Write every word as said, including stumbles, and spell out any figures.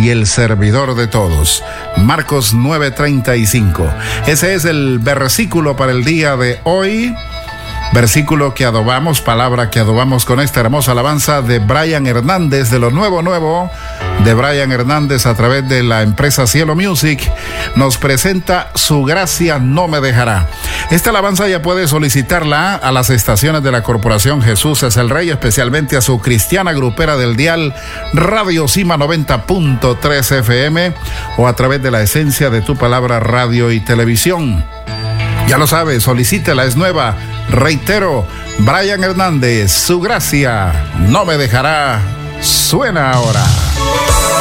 y el servidor de todos. Marcos nueve treinta y cinco. Ese es el versículo para el día de hoy. Versículo que adobamos, palabra que adobamos con esta hermosa alabanza de Brian Hernández, de lo nuevo nuevo de Brian Hernández a través de la empresa Cielo Music. Nos presenta Su gracia no me dejará. Esta alabanza ya puede solicitarla a las estaciones de la Corporación Jesús es el Rey, especialmente a su cristiana grupera del dial Radio Cima noventa punto tres F M, o a través de la esencia de tu palabra radio y televisión. Ya lo sabes, solicítela, es nueva. Reitero, Brian Hernández, Su gracia no me dejará. Suena ahora.